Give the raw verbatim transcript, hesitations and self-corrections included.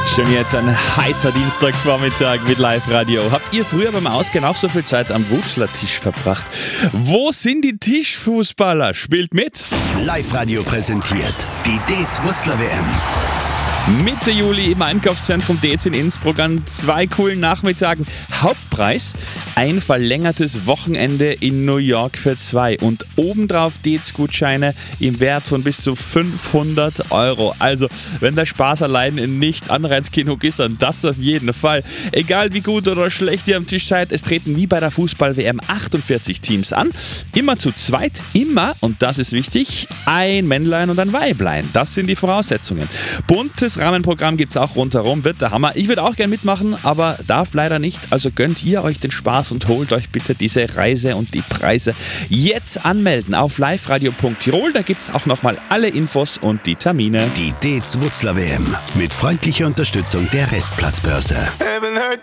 Schon jetzt ein heißer Dienstagvormittag mit Live-Radio. Habt ihr früher beim Ausgehen auch so viel Zeit am Wutzlertisch verbracht? Wo sind die Tischfußballer? Spielt mit! Live-Radio präsentiert die D E Z Wutzler W M. Mitte Juli im Einkaufszentrum D E Z in Innsbruck an zwei coolen Nachmittagen. Hauptpreis, ein verlängertes Wochenende in New York für zwei und obendrauf D E Z-Gutscheine im Wert von bis zu fünfhundert Euro. Also, wenn der Spaß allein nicht Anreiz genug ist, dann das auf jeden Fall. Egal wie gut oder schlecht ihr am Tisch seid, es treten wie bei der Fußball-W M achtundvierzig Teams an. Immer zu zweit, immer, und das ist wichtig, ein Männlein und ein Weiblein. Das sind die Voraussetzungen. Buntes Rahmenprogramm gibt's auch rundherum, wird der Hammer. Ich würde auch gerne mitmachen, aber darf leider nicht. Also gönnt ihr euch den Spaß und holt euch bitte diese Reise und die Preise. Jetzt anmelden auf liveradio punkt tirol, da gibt's auch nochmal alle Infos und die Termine. Die D E Z Wutzler W M mit freundlicher Unterstützung der Restplatzbörse.